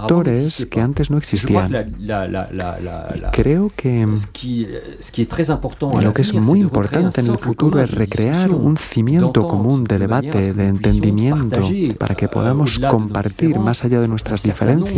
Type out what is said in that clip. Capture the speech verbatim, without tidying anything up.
factores que antes no existían. Creo que lo que es muy importante en el futuro es recrear un cimiento común de debate, de entendimiento, para que podamos compartir más allá de nuestras diferencias